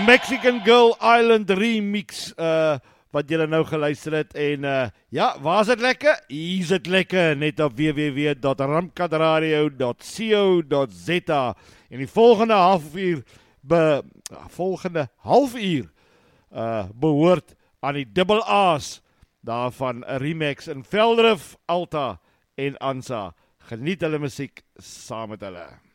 Mexican Girl Island remix, wat julle nou geluister het, en ja, waar is dit lekker? Hier is dit lekker, net op www.ramkatradio.co.za, en die volgende halfuur behoort aan die Double A's, daarvan 'n remix in Veldrif, Alta en Ansa. Geniet hulle musiek saam met hulle.